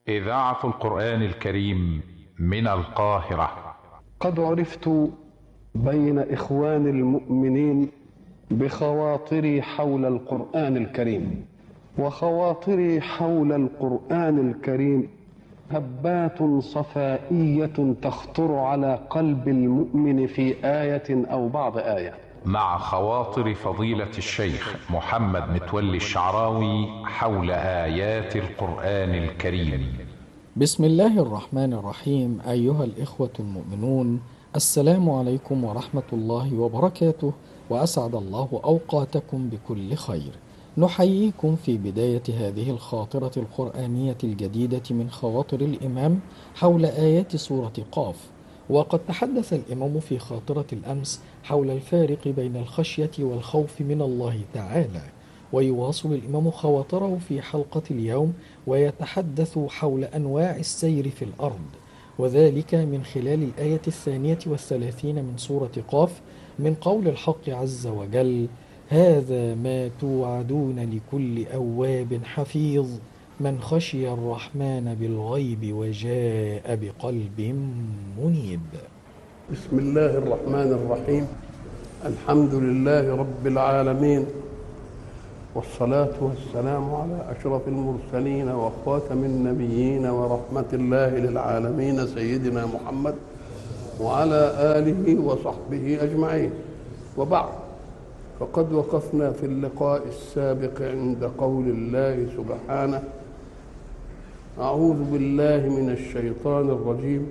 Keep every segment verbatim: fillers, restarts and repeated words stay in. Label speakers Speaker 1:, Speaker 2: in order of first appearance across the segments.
Speaker 1: إذاعة القرآن الكريم من القاهرة.
Speaker 2: قد عرفت بين إخوان المؤمنين بخواطري حول القرآن الكريم، وخواطري حول القرآن الكريم هبات صفائية تخطر على قلب المؤمن في آية أو بعض آية.
Speaker 1: مع خواطر فضيلة الشيخ محمد متولي الشعراوي حول آيات القرآن الكريم.
Speaker 3: بسم الله الرحمن الرحيم. أيها الإخوة المؤمنون، السلام عليكم ورحمة الله وبركاته، وأسعد الله أوقاتكم بكل خير. نحييكم في بداية هذه الخاطرة القرآنية الجديدة من خواطر الإمام حول آيات سورة قاف. وقد تحدث الإمام في خاطرة الأمس حول الفارق بين الخشية والخوف من الله تعالى، ويواصل الإمام خواطره في حلقة اليوم ويتحدث حول أنواع السير في الأرض، وذلك من خلال الآية الثانية والثلاثين من سورة قاف من قول الحق عز وجل: هذا ما توعدون لكل أواب حفيظ من خشي الرحمن بالغيب وجاء بقلب منيب.
Speaker 2: بسم الله الرحمن الرحيم. الحمد لله رب العالمين، والصلاة والسلام على أشرف المرسلين وخاتم النبيين ورحمة الله للعالمين سيدنا محمد وعلى آله وصحبه أجمعين، وبعد، فقد وقفنا في اللقاء السابق عند قول الله سبحانه: أعوذ بالله من الشيطان الرجيم،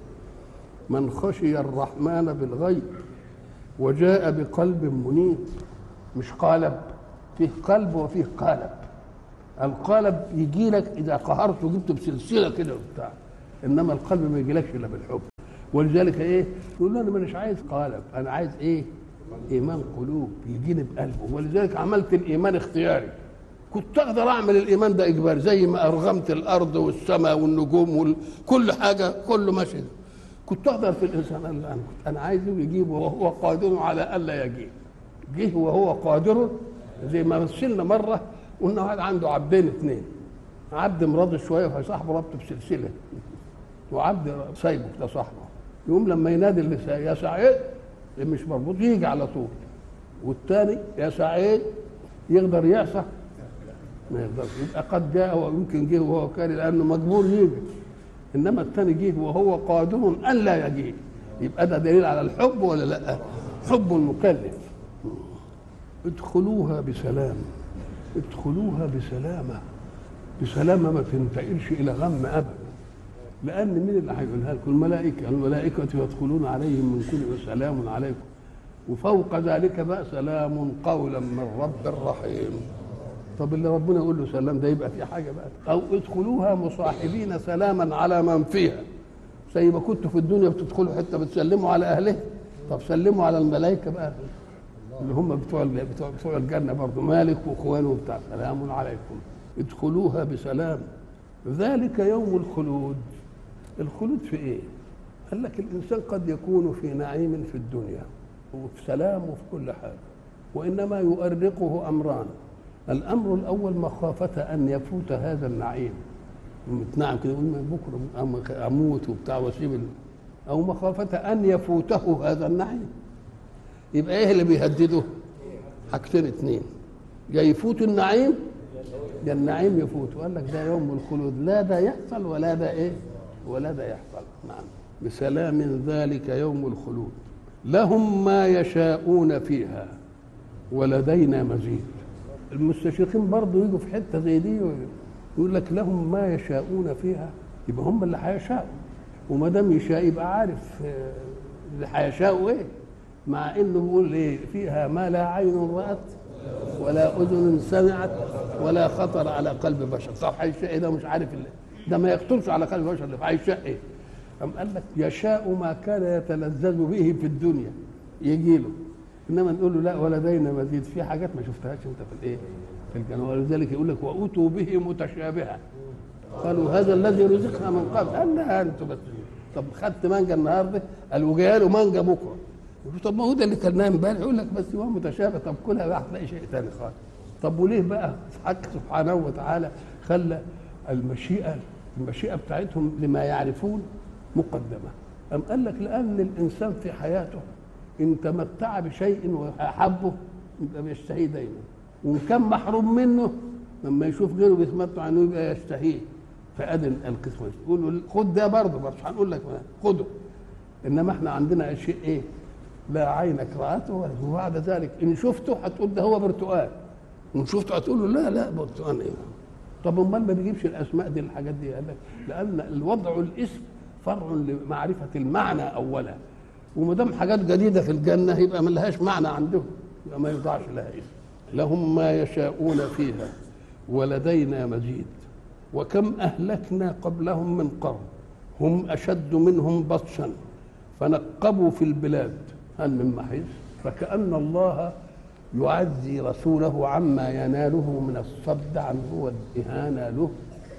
Speaker 2: من خشي الرحمن بالغيب وجاء بقلب منيب. مش قالب، فيه قلب وفيه قالب. القالب يجي لك إذا قهرت وجبته بسلسلة كده وبتاع، إنما القلب ما يجيلكش إلا بالحب. ولذلك إيه؟ يقول له أنا مش عايز قالب، أنا عايز إيه؟ إيمان قلوب يجيني بقلبه. ولذلك عملت الإيمان اختياري. كنت أقدر أعمل الإيمان ده إجباري، زي ما أرغمت الأرض والسماء والنجوم وكل حاجة كله ماشي. كنت أقدر في الإنسان أنا كنت أنا عايزه يجيب وهو قادر على ألا يجيب. جه وهو قادر، زي ما مثلنا مرة قلنا واحد عنده عبدين اثنين، عبد مراضي شوية وصاحبه ربطه بسلسلة، وعبد سايبه ده صاحبه. يقوم لما ينادي اللي يا سعيد اللي مش مربوط يجي على طول، والثاني يا سعيد يقدر يعصى ما يقدرش، يبقى قد جاء ويمكن جه وهو كان لأنه مجبور يجي. إنما الثاني جه وهو قادر أن لا يجي، يبقى ده دليل على الحب ولا لا؟ حب المكلف. ادخلوها بسلام، ادخلوها بسلامة، بسلامة ما تنتقلش إلى غم أبدا. لأن مين اللي هيقولها لكم؟ الملائكة. الملائكة يدخلون عليهم من كل سلام عليكم، وفوق ذلك بقى سلام قولا من رب رحيم. طب اللي ربنا يقول له سلام ده يبقى في حاجة بقى. أو ادخلوها مصاحبين سلاما على من فيها، زي ما كنتوا في الدنيا بتدخلوا حتة بتسلموا على أهله، طب سلموا على الملائكة بقى اللي هم بتوع بتوع بتوع الجنة برضه، مالك واخوانه وبتاع. سلام عليكم ادخلوها بسلام ذلك يوم الخلود. الخلود في ايه؟ قال لك الانسان قد يكون في نعيم في الدنيا وفي سلام وفي كل حاجه، وانما يؤرقه امران. الامر الاول مخافه ان يفوت هذا النعيم، متنعم كده يقول بكره اموت وبتاع واسيب، او مخافه ان يفوته هذا النعيم. يبقى ايه اللي بيهدده؟ حاجتين اتنين، يا يفوت النعيم يا النعيم يفوت. وقال لك ده يوم الخلود، لا ده يحصل ولا ده ايه ولا ده يحصل. نعم، بسلام ذلك يوم الخلود، لهم ما يشاءون فيها ولدينا مزيد. المستشرقين برضه يجوا في حته زي دي يقول لك لهم ما يشاءون فيها، يبقى هم اللي هيشاءوا، وما دام يشاء يبقى عارف اللي هيشاءوا ايه. مع انه بيقول ايه؟ فيها ما لا عين رأت ولا اذن سمعت ولا خطر على قلب بشر. طب هيشاء ايه ده؟ مش عارف اللي ده ما يخطرش على قلب بشر، ده هيشاء ايه؟ أم قال لك يشاء ما كان يتلذذ به في الدنيا يجي له، انما نقول له لا ولدينا مزيد. في حاجات ما شفتهاش انت في الايه؟ في الجنه. ولذلك يقول لك واتوا به متشابها قالوا هذا الذي رزقنا من قبل. قال لا انتوا بس طب خدت مانجا النهارده؟ قالوا جاي له مانجا بكره. طب ما هو ده اللي كلناه امبارح. يقول لك بس هو متشابه. طب كلها بقى هتلاقي شيء ثاني خالص. طب وليه بقى حق سبحانه وتعالى خلى المشيئه المشيئة بتاعتهم لما يعرفون مقدمة. أم قال لك لأن الإنسان في حياته إن تمتع بشيء وأحبه يبقى بيشتهيه دايما، وإن كان محروم منه لما يشوف غيره بيتمتع عنه يبقى يشتهيه. فأذن القسمة يقول له خد ده برضه، بس هنقول لك خده. إنما إحنا عندنا شيء إيه؟ لا عينك رأته، وبعد ذلك إن شفته هتقول ده هو برتقال، وإن شفته هتقول له لا لا برتقال إيه. طب امال ما بيجيبش الاسماء دي الحاجات دي؟ قال لك لان الوضع الاسم فرع لمعرفه المعنى اولا، وما دام حاجات جديده في الجنه يبقى ما لهاش معنى عندهم، يبقى ما يوضعش لها اسم. لهم ما يشاءون فيها ولدينا مزيد وكم اهلكنا قبلهم من قرن هم اشد منهم بطشا فنقبوا في البلاد هل من محيص. فكأن الله يعزي رسوله عما يناله من الصد عنه والإهانة له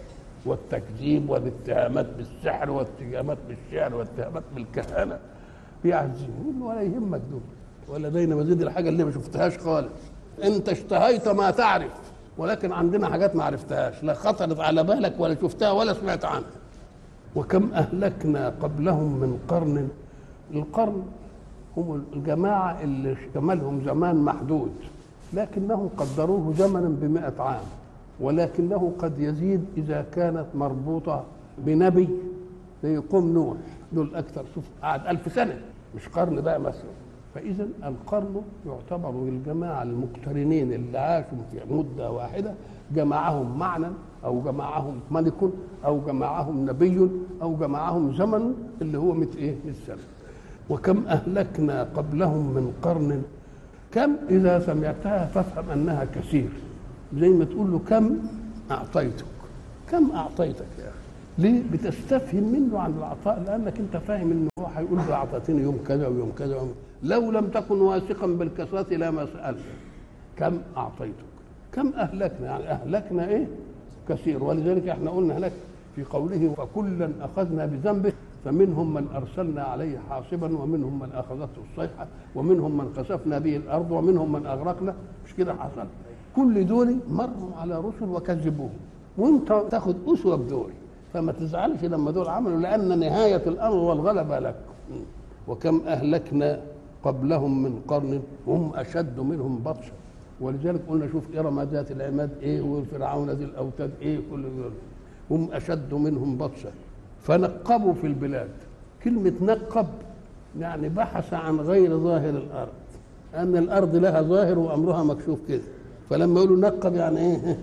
Speaker 2: والتكذيب والاتهامات بالسحر والاتهامات بالشعر والاتهامات بالكهانة، بيعزيه ولا يهمك دول. ولدينا مزيد، الحاجة اللي ما شفتهاش خالص. انت اشتهيت ما تعرف، ولكن عندنا حاجات ما عرفتهاش، لا خطرت على بالك ولا شفتها ولا سمعت عنها. وكم أهلكنا قبلهم من قرن. القرن هم الجماعة اللي اشتملهم زمان محدود، لكنهم قدروه زمنا بمئة عام، ولكنه قد يزيد إذا كانت مربوطة بنبي زي قوم نوح، دول أكثر. شوف قعد ألف سنة، مش قرن بقى مثلا. فإذا القرن يعتبر الجماعة المقترنين اللي عاشوا في مدة واحدة، جمعهم معنى أو جمعهم ملك أو جمعهم نبي أو جمعهم زمن اللي هو مئة إيه مئة سنة. وكم أهلكنا قبلهم من قرن. كم إذا سمعتها فافهم أنها كثير، زي ما تقول له كم أعطيتك، كم أعطيتك يا أخي. ليه بتستفهم منه عن العطاء؟ لأنك أنت فاهم أنه هو هيقول له أعطيتني يوم كذا ويوم كذا ويوم. لو لم تكن واثقا بالكثرة لما سألت. كم أعطيتك، كم أهلكنا، يعني أهلكنا إيه كثير. ولذلك احنا قلنا هناك في قوله فكلا أخذنا بذنبه فمنهم من أرسلنا عليه حاصبا ومنهم من أخذته الصيحة ومنهم من خسفنا به الأرض ومنهم من أغرقنا. مش كده حصل؟ كل دول مروا على رسل وكذبوهم، وانت تاخد أسوة بدول، فما تزعلش لما دول عملوا، لأن نهاية الأمر والغلبة لك. وكم أهلكنا قبلهم من قرن هم أشد منهم بطشا. ولذلك قلنا شوف إرم ذات العماد إيه والفرعون ذي الأوتاد إيه، كل دول هم أشد منهم بطشا فنقبوا في البلاد. كلمة نقب يعني بحث عن غير ظاهر الأرض، أن الأرض لها ظاهر وأمرها مكشوف كده، فلما يقولوا نقب يعني إيه؟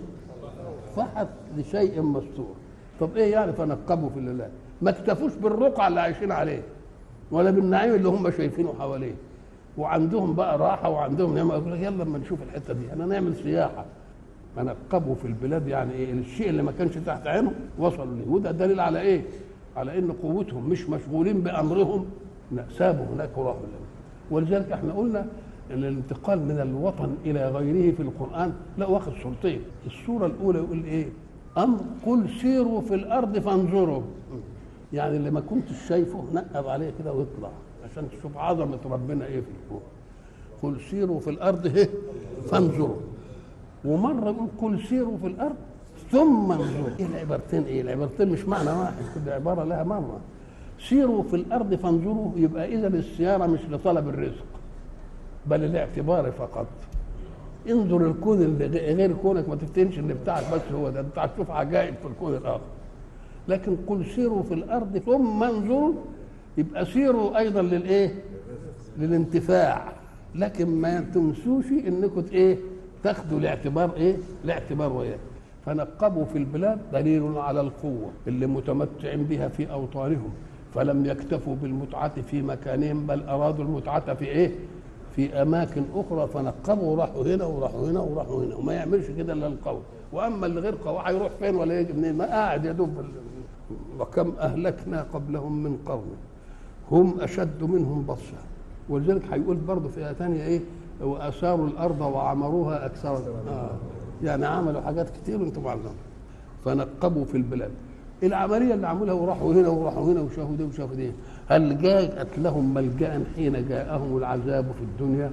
Speaker 2: بحث لشيء مستور. طب إيه يعني فنقبوا في البلاد؟ ما اكتفوش بالرقعة اللي عايشين عليه ولا بالنعيم اللي هم شايفينه حواليه، وعندهم بقى راحة وعندهم نعمة. يقول لك يلا لما نشوف الحتة دي أنا نعمل سياحة. فنقبوا في البلاد يعني إيه؟ الشيء اللي ما كانش تحت عينهم وصلوا ليه. وده دليل على إيه؟ على ان قوتهم مش مشغولين بامرهم، لا سابوا هناك وراحوا. ولذلك احنا قلنا ان الانتقال من الوطن الى غيره في القران لا واخد صورتين. الصوره الاولى يقول ايه؟ امر قل سيروا في الارض فانظروا، يعني اللي ما كنتش شايفه نقب عليه كده ويطلع عشان تشوف عظمه ربنا ايه في الكون. قل سيروا في الارض ايه فانظروا. ومره يقول قل سيروا في الارض ثم انظروا. ايه العبارتين؟ ايه العبارتين مش معنى واحد، كل عباره لها مره. سيروا في الارض فانظروا، يبقى اذا السياره مش لطلب الرزق بل الاعتبار فقط. انظر الكون اللي غير كونك، ما تفتنش اللي بتاعك بس هو ده، انت هتشوف عجائب في الكون الاخر. لكن قل سيروا في الارض ثم انظروا، يبقى سيروا ايضا للايه؟ للانتفاع، لكن ما تنسوش انكم ايه؟ تاخدوا الاعتبار ايه؟ الاعتبار وياه. فنقبوا في البلاد دليل على القوة اللي متمتعين بها في أوطانهم، فلم يكتفوا بالمتعة في مكانهم بل أرادوا المتعة في إيه؟ في أماكن أخرى. فنقبوا وراحوا هنا وراحوا هنا وراحوا هنا، وما يعملش كده إلا القوي. وأما اللي غير قوي هيروح فين ولا يجي منين؟ ما قاعد يدوب. وكم أهلكنا قبلهم من قرن هم أشد منهم بطشا. ولذلك هيقول برضه في آية ثانية إيه؟ وأثاروا الأرض وعمروها أكثر. آه. يعني عملوا حاجات كتير وانتم معلمين. فنقبوا في البلاد. العمليه اللي عملوها وراحوا هنا وراحوا هنا وشافوا دي وشافوا دي، هل جاءت لهم ملجأ حين جاءهم العذاب في الدنيا؟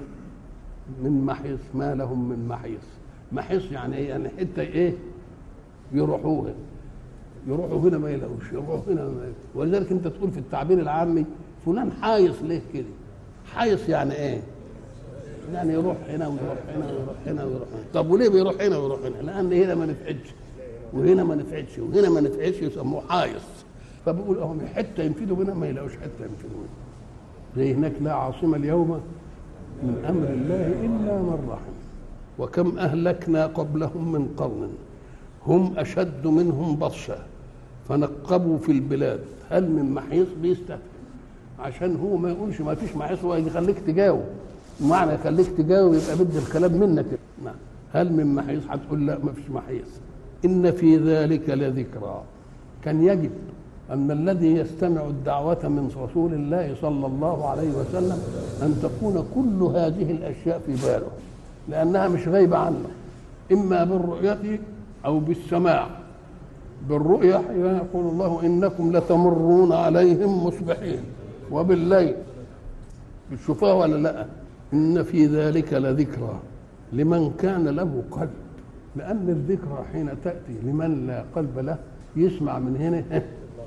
Speaker 2: من محيص، ما لهم من محيص. محيص يعني ايه؟ يعني حته ايه؟ يروحوها. يروحوا هنا ما يلاقوش، يروحوا هنا ما يلاقوش. ولذلك انت تقول في التعبير العامي فلان حايص ليه كده؟ حايص يعني ايه؟ يعني يروح هنا ويروح هنا ويروح هنا ويروح هنا. طب وليه بيروح هنا ويروح هنا؟ لان هنا ما نفعتش وهنا ما نفعتش وهنا ما نفعتش، يسموه حايص. فبقول اهو حته ينفذوا منها ما يلاقوش حته ينفذوا منها. زي هناك لا عاصمه اليوم من امر الله الا من رحم وكم اهلكنا قبلهم من قرن هم اشد منهم بطشا فنقبوا في البلاد هل من محيص. بيستفهم عشان هو ما يقولش ما فيش محيص، هو يخليك تجاوب. معنى يخليك تجاوب يبقى بدي الكلام منك. هل من محيص؟ هتقول لا ما فيش محيص. ان في ذلك لذكرى. كان يجب أن الذي يستمع الدعوة من رسول الله صلى الله عليه وسلم أن تكون كل هذه الأشياء في باله، لأنها مش غايبة عنه، إما بالرؤية أو بالسماع. بالرؤية يقول الله إنكم لتمرون عليهم مصبحين وبالليل. بتشوفوها ولا لا؟ إن في ذلك لذكرى لمن كان له قلب، لأن الذكرى حين تأتي لمن لا قلب له يسمع من هنا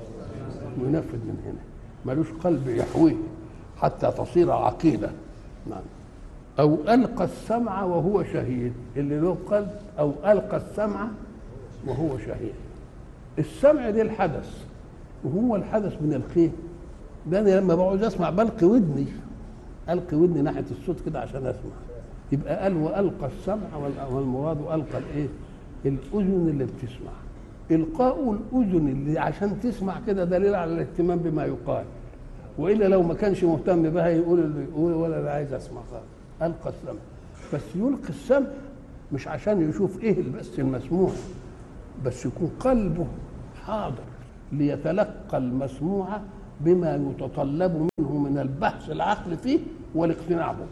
Speaker 2: وينفذ من هنا، ملوش قلب يحويه حتى تصير عقيدة. نعم. أو ألقى السمع وهو شهيد، اللي له قلب أو ألقى السمع وهو شهيد. السمع دي الحدث، وهو الحدث من الخير ده. أنا لما بقعد أسمع بلقي ودني، ألقي ودني ناحية الصوت كده عشان أسمع. يبقى قال وألقى السمع، والمراد ألقى الإيه؟ الأذن اللي بتسمع. إلقاء الأذن اللي عشان تسمع كده دليل على الاهتمام بما يقال، وإلا لو ما كانش مهتم بها يقول اللي يقول ولا لا عايز أسمع خالص. ألقى السمع، بس يلقي السمع مش عشان يشوف إيه بس المسموع، بس يكون قلبه حاضر ليتلقى المسموع بما يتطلب منه من البحث العقل فيه والاقتناع به.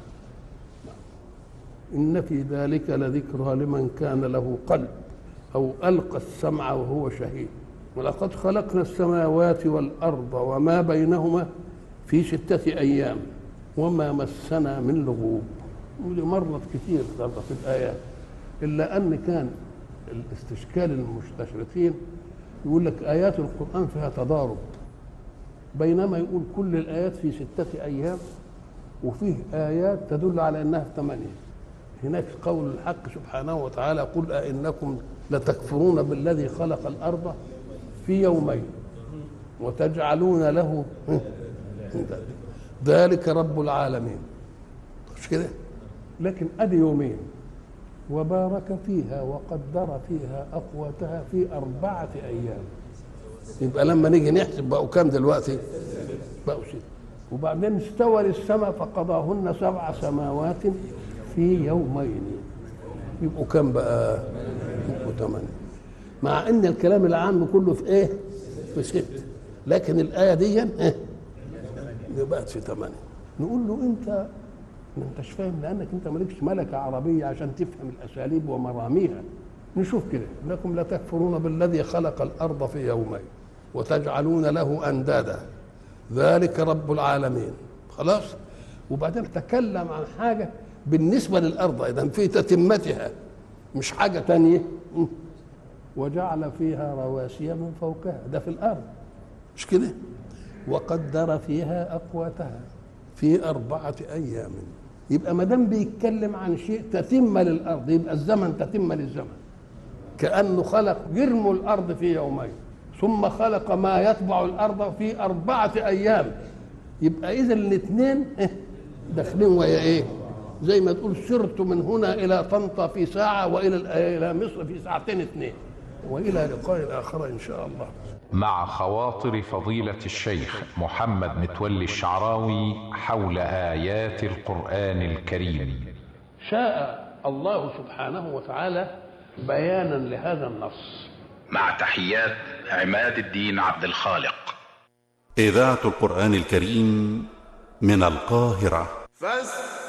Speaker 2: إن في ذلك لذكرى لمن كان له قلب أو ألقى السمع وهو شهيد. ولقد خلقنا السماوات والأرض وما بينهما في ستة أيام وما مسنا من لغوب. ودي مرت كثير في الآيات، إلا أن كان الاستشكال المستشرقين يقول لك آيات القرآن فيها تضارب، بينما يقول كل الآيات في ستة أيام وفيه آيات تدل على أنها في ثمانية. هناك قول الحق سبحانه وتعالى قل أئنكم لتكفرون بالذي خلق الأرض في يومين وتجعلون له ذلك رب العالمين. مش كده؟ لكن أدي يومين وبارك فيها وقدر فيها أقواتها في أربعة أيام. يبقى لما نيجي نحسب بقوا كام دلوقتي؟ بقوا ست. وبعدين استوى للسماء فقضاهن سبع سماوات في يومين. يبقوا كام بقى؟ يبقوا ثمانية. مع ان الكلام العام كله في ايه؟ في ست، لكن الآية دي ايه؟ بقت في ثمانية. نقول له انت ما انتش فاهم، لانك انت مالكش ملكة عربية عشان تفهم الاساليب ومراميها. نشوف كده، انكم لا تكفرون بالذي خلق الارض في يومين وتجعلون له اندادا ذلك رب العالمين. خلاص. وبعدين تكلم عن حاجة بالنسبة للأرض إذا في تتمتها، مش حاجة تانية. وجعل فيها رواسي من فوقها، ده في الأرض مش كده؟ وقدر فيها أقواتها في أربعة أيام. يبقى ما دام بيتكلم عن شيء تتم للأرض يبقى الزمن تتم للزمن، كأنه خلق جرم الأرض في يومين ثم خلق ما يتبع الأرض في أربعة أيام. يبقى إذا الاثنين داخلين ويا إيه؟ زي ما تقول سرت من هنا إلى طنطا في ساعة وإلى إلى مصر في ساعتين اثنين. وإلى لقاء آخر إن شاء الله.
Speaker 1: مع خواطر فضيلة الشيخ محمد متولي الشعراوي حول آيات القرآن الكريم.
Speaker 2: شاء الله سبحانه وتعالى بيانا لهذا النص.
Speaker 1: مع تحيات عماد الدين عبد الخالق.
Speaker 4: إذاعة القرآن الكريم من القاهرة.
Speaker 5: فاستمعوا